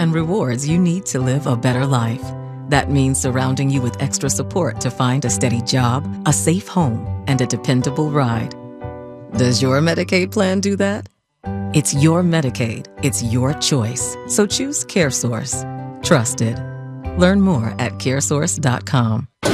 and rewards you need to live a better life. That means surrounding you with extra support to find a steady job, a safe home, and a dependable ride. Does your Medicaid plan do that? It's your Medicaid. It's your choice. So choose CareSource. Trusted. Learn more at caresource.com.